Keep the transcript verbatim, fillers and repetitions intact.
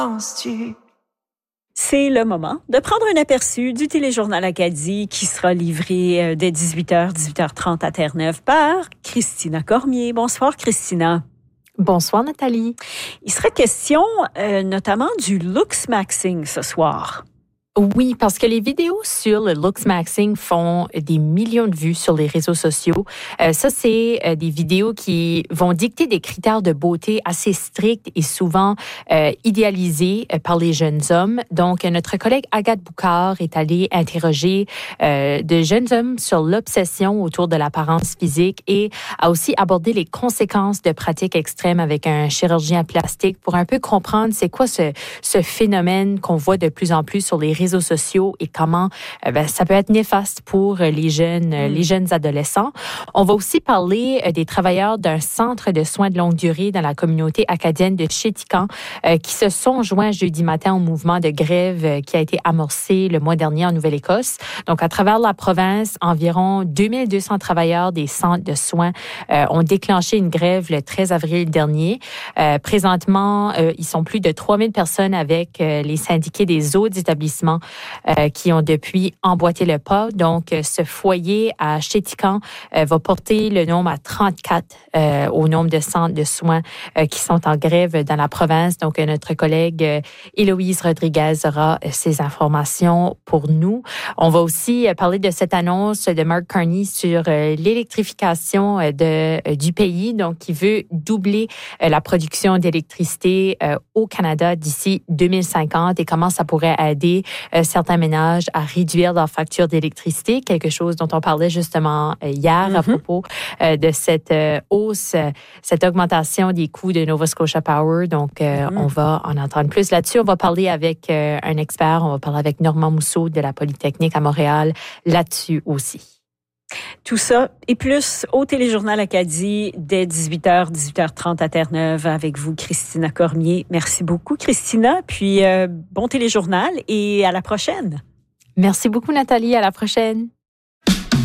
penses-tu? C'est le moment de prendre un aperçu du téléjournal Acadie qui sera livré dès dix-huit heures, dix-huit heures trente à Terre-Neuve par Christina Cormier. Bonsoir, Christina. Bonsoir, Nathalie. Il serait question euh, notamment du looksmaxing ce soir. Oui, parce que les vidéos sur le looksmaxing font des millions de vues sur les réseaux sociaux. Euh, ça, c'est euh, des vidéos qui vont dicter des critères de beauté assez stricts et souvent euh, idéalisés euh, par les jeunes hommes. Donc, notre collègue Agathe Boucard est allée interroger euh, de jeunes hommes sur l'obsession autour de l'apparence physique et a aussi abordé les conséquences de pratiques extrêmes avec un chirurgien plastique pour un peu comprendre c'est quoi ce, ce phénomène qu'on voit de plus en plus sur les réseaux sociaux et comment euh, ben, ça peut être néfaste pour les jeunes, euh, les jeunes adolescents. On va aussi parler euh, des travailleurs d'un centre de soins de longue durée dans la communauté acadienne de Chéticamp euh, qui se sont joints jeudi matin au mouvement de grève euh, qui a été amorcé le mois dernier en Nouvelle-Écosse. Donc, à travers la province, environ deux mille deux cents travailleurs des centres de soins euh, ont déclenché une grève le treize avril dernier. Euh, présentement, euh, ils sont plus de trois mille personnes avec euh, les syndiqués des autres établissements Euh, qui ont depuis emboîté le pas. Donc, euh, ce foyer à Chéticamp euh, va porter le nombre à trente-quatre euh, au nombre de centres de soins euh, qui sont en grève dans la province. Donc, euh, notre collègue euh, Héloïse Rodriguez aura euh, ces informations pour nous. On va aussi euh, parler de cette annonce de Mark Carney sur euh, l'électrification euh, de, euh, du pays, donc qui veut doubler euh, la production d'électricité euh, au Canada d'ici deux mille cinquante et comment ça pourrait aider Euh, certains ménages à réduire leur facture d'électricité, quelque chose dont on parlait justement euh, hier mm-hmm. à propos euh, de cette euh, hausse, euh, cette augmentation des coûts de Nova Scotia Power. Donc, euh, mm-hmm. on va en entendre plus là-dessus. On va parler avec euh, un expert, on va parler avec Normand Mousseau de la Polytechnique à Montréal là-dessus aussi. Tout ça et plus au téléjournal Acadie dès dix-huit heures, dix-huit heures trente à Terre-Neuve avec vous, Christina Cormier. Merci beaucoup, Christina. Puis, euh, bon téléjournal et à la prochaine. Merci beaucoup, Nathalie. À la prochaine.